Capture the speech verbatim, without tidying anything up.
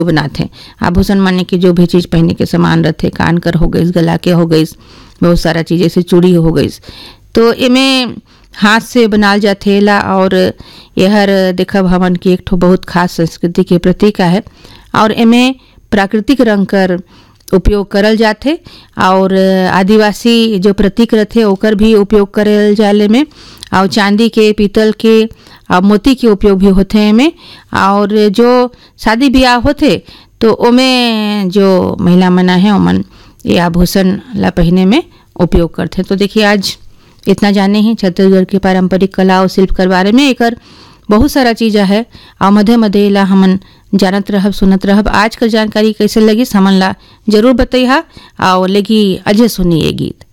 बनाथे। आभूषण माने कि जो भी चीज़ पहने के सामान रथे, कान कर हो गइस, गला के हो गइस, बहुत सारा चीज़ जैसे चूड़ी हो गइस, तो एमे हाथ से बनाल जाथे ला। और यहर देखब हमन की एक ठो बहुत खास संस्कृति के प्रतीक है। और एमे प्राकृतिक रंग कर उपयोग करल जाथे और आदिवासी जो प्रतीक रथे ओकर भी उपयोग करल जाले में। और चांदी के, पीतल के और मोती के उपयोग भी होते हैं में। और जो शादी ब्याह होते तो ओमे जो महिला मना है ओमन ये आभूषण ला पहने में उपयोग करते। तो देखिए आज इतना जाने ही छत्तीसगढ़ के पारंपरिक कला और शिल्प के बारे में। एकर बहुत सारा चीज़ है और मध्य मध्य ला हमन जानत रहब, सुनत रहब। आज का जानकारी कैसे लगी हमन ला जरूर बतैहा और लगी अजय सुनिए गीत।